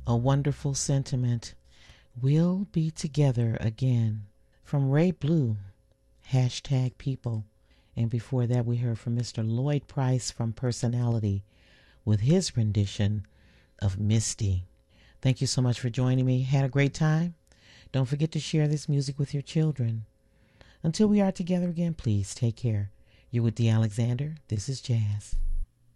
A wonderful sentiment. We'll be together again. From Ray Blue, #people. And before that, we heard from Mr. Lloyd Price from Personality with his rendition of Misty. Thank you so much for joining me. Had a great time? Don't forget to share this music with your children. Until we are together again, please take care. You're with Dee Alexander. This is Jazz.